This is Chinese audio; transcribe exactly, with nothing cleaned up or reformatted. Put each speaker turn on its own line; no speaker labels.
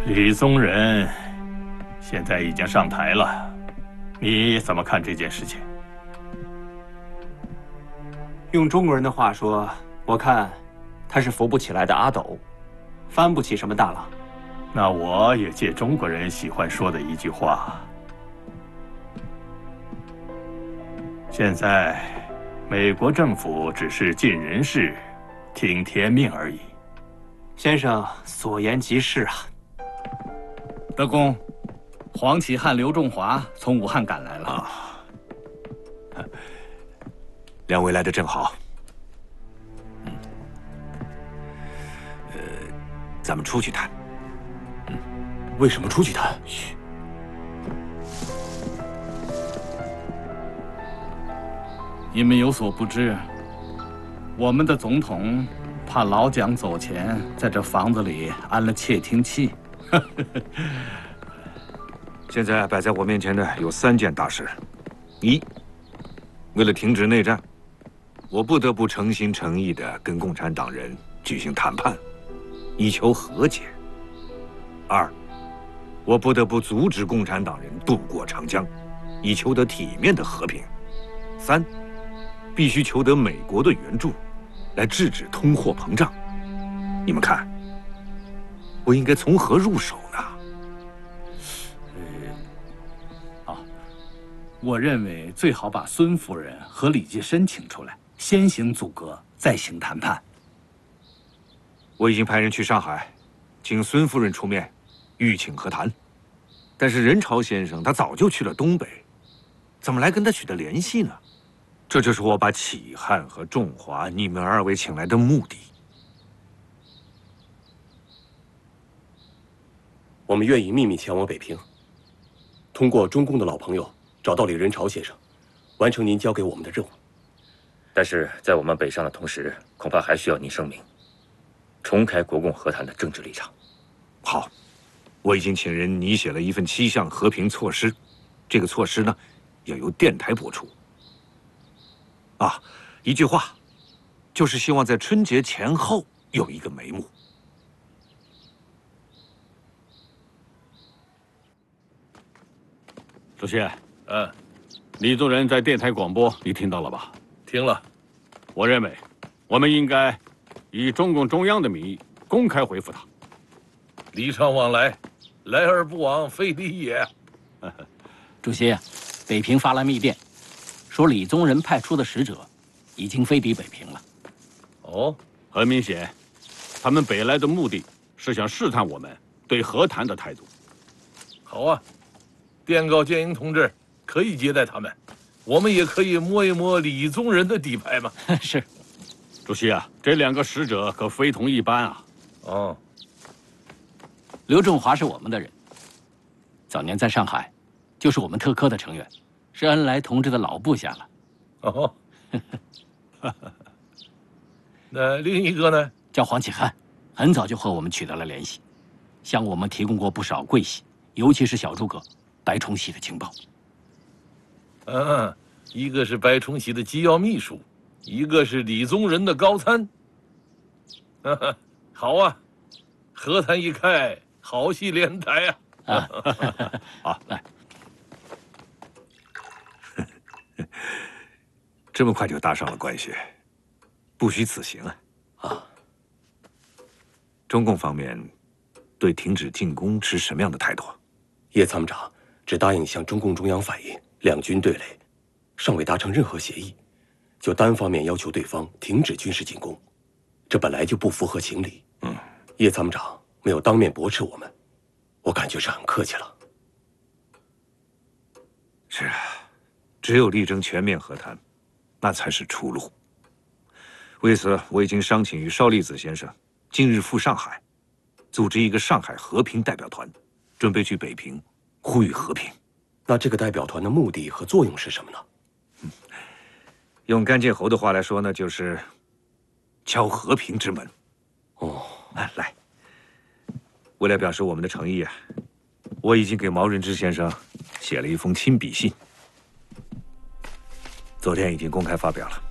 李宗仁现在已经上台了，你怎么看这件事情？
用中国人的话说，我看他是扶不起来的阿斗，翻不起什么大浪。
那我也借中国人喜欢说的一句话：现在美国政府只是尽人事，听天命而已。
先生所言极是啊。
德公，黄启汉、刘仲华从武汉赶来了。
啊，两位来的正好。嗯，呃，咱们出去谈。
嗯，为什么出去谈？嘘。
你们有所不知，我们的总统怕老蒋走前，在这房子里安了窃听器。
现在摆在我面前的有三件大事：一，为了停止内战，我不得不诚心诚意地跟共产党人举行谈判，以求和解；二，我不得不阻止共产党人渡过长江，以求得体面的和平；三，必须求得美国的援助，来制止通货膨胀。你们看，我应该从何入手呢？
呃，啊，我认为最好把孙夫人和李济深请出来，先行阻隔，再行谈判。
我已经派人去上海，请孙夫人出面，欲请和谈。但是任潮先生他早就去了东北，怎么来跟他取得联系呢？这就是我把启汉和仲华你们二位请来的目的。
我们愿意秘密前往北平，通过中共的老朋友找到李仁潮先生，完成您交给我们的任务。
但是在我们北上的同时，恐怕还需要您声明，重开国共和谈的政治立场。
好，我已经请人拟写了一份七项和平措施，这个措施呢，要由电台播出。啊，一句话，就是希望在春节前后有一个眉目。
主席，嗯，李宗仁在电台广播，你听到了吧？
听了。
我认为，我们应该以中共中央的名义公开回复他。
礼尚往来，来而不往非礼也。
主席，北平发来密电，说李宗仁派出的使者已经飞抵北平了。
哦，很明显，他们北来的目的是想试探我们对和谈的态度。
好啊，电告建英同志，可以接待他们，我们也可以摸一摸李宗仁的底牌嘛。
是，
主席啊，这两个使者可非同一般啊。
哦，
刘仲华是我们的人，早年在上海，就是我们特科的成员，是恩来同志的老部下了。
哦，那另一个呢？
叫黄启汉，很早就和我们取得了联系，向我们提供过不少桂系，尤其是小诸葛、白崇禧的情报。
嗯，一个是白崇禧的机要秘书，一个是李宗仁的高参。好啊，和谈一开，好戏连台啊！
啊，
好，
来。
这么快就搭上了关系，不虚此行啊！
啊，
中共方面对停止进攻持什么样的态度？
叶参谋长只答应向中共中央反映，两军对垒，尚未达成任何协议，就单方面要求对方停止军事进攻，这本来就不符合情理。
嗯，
叶参谋长没有当面驳斥我们，我感觉是很客气了。
是啊，只有力争全面和谈，那才是出路。为此，我已经商请与邵力子先生，近日赴上海，组织一个上海和平代表团，准备去北平呼吁和平。
那这个代表团的目的和作用是什么呢？
嗯，用甘建侯的话来说呢，就是敲和平之门。
哦，
来来，为了表示我们的诚意啊，我已经给毛润之先生写了一封亲笔信，昨天已经公开发表了。